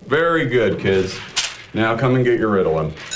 Very good, kids. Now come and get your Ritalin.